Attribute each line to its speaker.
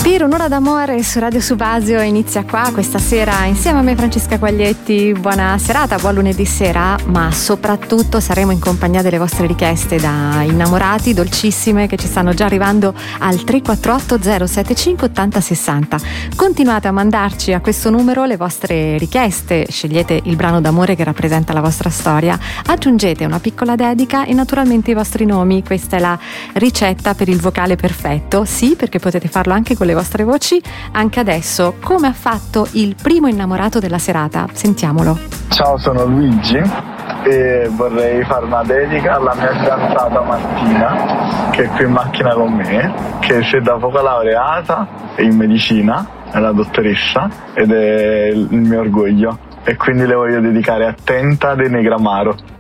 Speaker 1: Per un'ora d'amore su Radio Subasio inizia qua questa sera insieme a me Francesca Quaglietti. Buona serata, buon lunedì sera, ma soprattutto saremo in compagnia delle vostre richieste da innamorati dolcissime che ci stanno già arrivando al 348 075 80 60. Continuate a mandarci a questo numero le vostre richieste, scegliete il brano d'amore che rappresenta la vostra storia, aggiungete una piccola dedica e naturalmente i vostri nomi. Questa è la ricetta per il vocale perfetto, sì, perché potete farlo anche con le vostre voci. Anche adesso, come ha fatto il primo innamorato della serata? Sentiamolo.
Speaker 2: Ciao, sono Luigi e vorrei fare una dedica alla mia fidanzata Martina, che è qui in macchina con me, che si è da poco laureata in medicina, è la dottoressa ed è il mio orgoglio, e quindi le voglio dedicare Attenta de Negramaro.